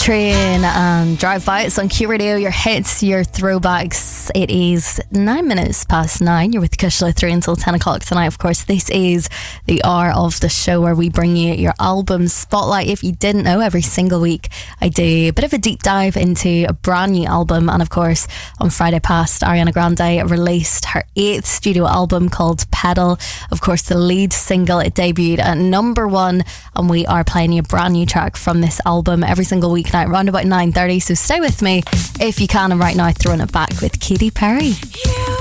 Train and Drive By. It's on Q Radio, your hits, your throwbacks. It is 9 minutes past 9. You're with Kushla through until 10 o'clock tonight. Of course, this is the hour of the show where we bring you your album spotlight. If you didn't know, every single week I do a bit of a deep dive into a brand new album. And of course, on Friday past, Ariana Grande released her 8th studio album called Pedal. Of course, the lead single, it debuted at number 1, and we are playing you a brand new track from this album every single weeknight around about 9:30. So stay with me if you can. And right now, throwing it back with Katy Perry.